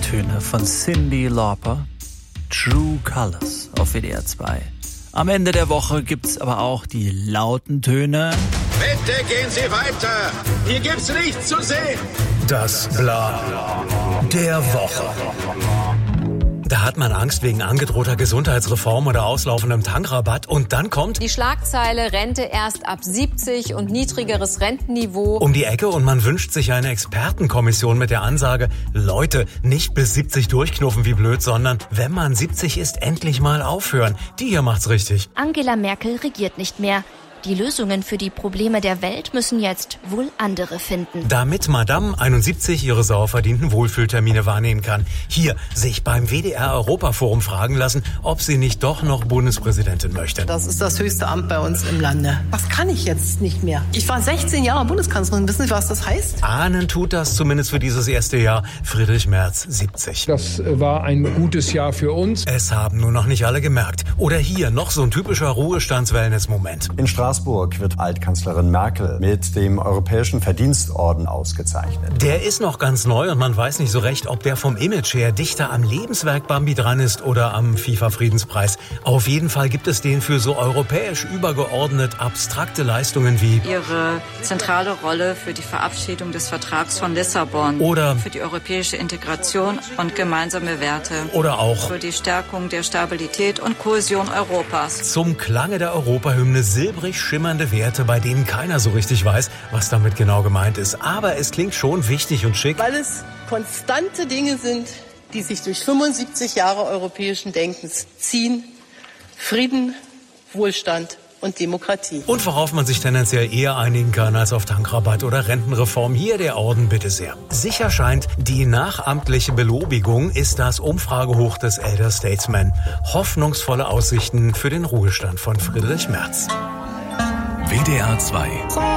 Töne von Cyndi Lauper, True Colors auf WDR 2. Am Ende der Woche gibt's aber auch die lauten Töne. Bitte gehen Sie weiter. Hier gibt's nichts zu sehen. Das Bla der Woche. Da hat man Angst wegen angedrohter Gesundheitsreform oder auslaufendem Tankrabatt und dann kommt die Schlagzeile Rente erst ab 70 und niedrigeres Rentenniveau um die Ecke und man wünscht sich eine Expertenkommission mit der Ansage, Leute, nicht bis 70 durchknuffen wie blöd, sondern wenn man 70 ist, endlich mal aufhören. Die hier macht's richtig. Angela Merkel regiert nicht mehr. Die Lösungen für die Probleme der Welt müssen jetzt wohl andere finden. Damit Madame 71 ihre sauverdienten Wohlfühltermine wahrnehmen kann. Hier sich beim WDR Europaforum fragen lassen, ob sie nicht doch noch Bundespräsidentin möchte. Das ist das höchste Amt bei uns im Lande. Das kann ich jetzt nicht mehr. Ich war 16 Jahre Bundeskanzlerin. Wissen Sie, was das heißt? Ahnen tut das zumindest für dieses erste Jahr Friedrich Merz 70. Das war ein gutes Jahr für uns. Es haben nur noch nicht alle gemerkt. Oder hier noch so ein typischer Ruhestands-Wellness-Moment. In Straßburg wird Altkanzlerin Merkel mit dem Europäischen Verdienstorden ausgezeichnet. Der ist noch ganz neu und man weiß nicht so recht, ob der vom Image her dichter am Lebenswerk Bambi dran ist oder am FIFA-Friedenspreis. Auf jeden Fall gibt es den für so europäisch übergeordnet abstrakte Leistungen wie ihre zentrale Rolle für die Verabschiedung des Vertrags von Lissabon oder für die europäische Integration und gemeinsame Werte oder auch für die Stärkung der Stabilität und Kohäsion Europas. Zum Klange der Europahymne silbrig schimmernde Werte, bei denen keiner so richtig weiß, was damit genau gemeint ist. Aber es klingt schon wichtig und schick. Weil es konstante Dinge sind, die sich durch 75 Jahre europäischen Denkens ziehen. Frieden, Wohlstand und Demokratie. Und worauf man sich tendenziell eher einigen kann als auf Tankrabatt oder Rentenreform. Hier der Orden, bitte sehr. Sicher scheint, die nachamtliche Belobigung ist das Umfragehoch des Elder Statesman. Hoffnungsvolle Aussichten für den Ruhestand von Friedrich Merz. WDR 2